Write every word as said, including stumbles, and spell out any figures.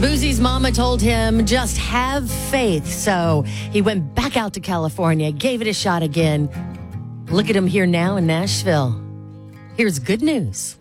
Boosie's mama told him just have faith. So he went back out to California, gave it a shot again. Look at him here now in Nashville. Here's good news.